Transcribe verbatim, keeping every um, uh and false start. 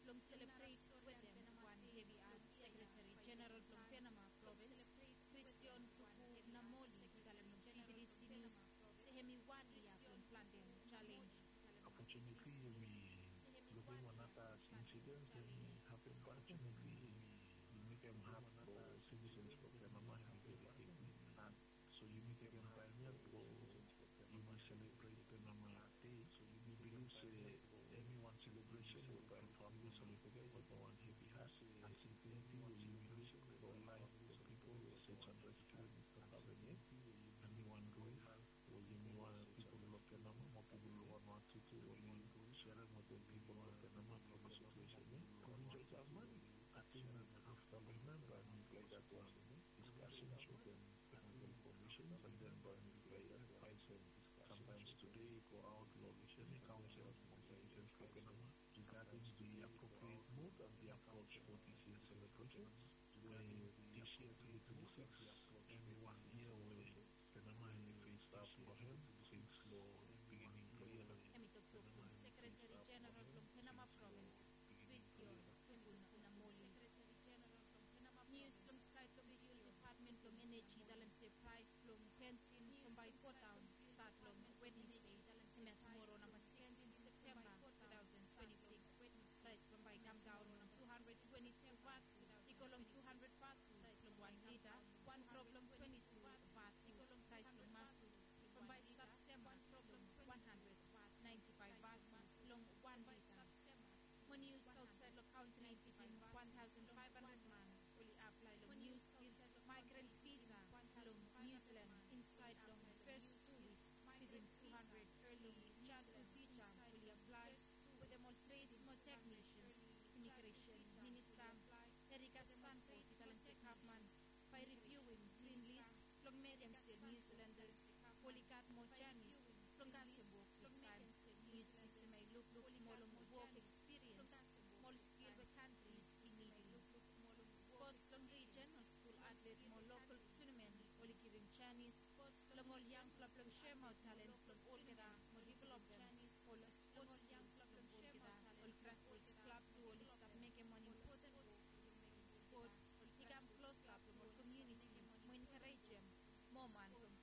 long celebrate with them one heavy at Secretary General from Panama Province, Christian Tupu Namoli, dalam ng P B D C News, sehemi wadi ya from Planten Challenge. Unfortunately, we looking one at incident and happen fortunately you make them have for citizens for Panama and so you make them pioneer for you may celebrate Panama Day. So you may believe say anyone celebration will buy family celebrate but no one happy has and simplicity will you believe for life for people six hundred kilometers away anyone going will you may want people of Panama more people want want to do will you share with the people of Panama from a situation to enjoy that money. I think that after remember and play that one discussion so then information and then burn play and fight and sometimes today go out location council of organizations for Panama regarding the appropriate mode and the approach for this year's celebrations where this year twenty twenty-six everyone here will Panama and the face start for him since the beginning player Secretary General from Panama Province, Christian Tupu Namoli. News from site of the Fuel Department from Energy dalam surprise from Pensin from Baipur Town start from Wednesday and tomorrow number sixteen September twenty twenty-six. Price from by come down from two hundred twenty-two watt, equal two hundred watt from one liter, one problem twenty-two watt, equal price from Masu from by September problem one hundred ninety-five watt long one liter. When news outside the county ninety one thousand five hundred man fully apply long news is migrant visa long New Zealand inside long first two weeks within two hundred early childhood teacher fully apply with them all trades more technicians immigration minister Erika Sanford talent Kaufman by reviewing green list long medium still New Zealanders fully got more journeys from Glasgow this time news system may look look more work experience more skill with countries in needing sports long region or school athlete more local tournament only giving Chinese sports long all young club long share more talent from all get more develop them all sports young club long share more all grassroots club to all start making money important sport become close up to more community more encourage them more man from